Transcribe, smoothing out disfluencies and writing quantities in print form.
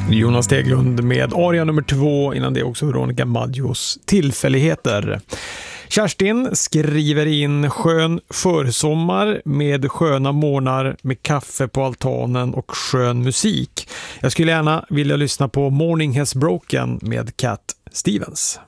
Jonas Steglund med aria nummer 2, innan det också Veronica Maggios Tillfälligheter. Kerstin skriver in skön försommar med sköna morgnar med kaffe på altanen och skön musik. Jag skulle gärna vilja lyssna på Morning Has Broken med Cat Stevens.